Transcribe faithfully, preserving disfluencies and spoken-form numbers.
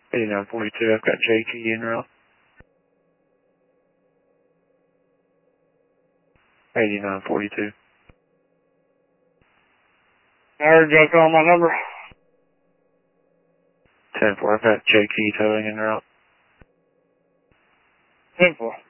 eighty-nine forty-two, I've got J Key en route. eighty-nine forty-two. Alright, Jack, on my number. ten four, I've got J Key towing en route. ten four.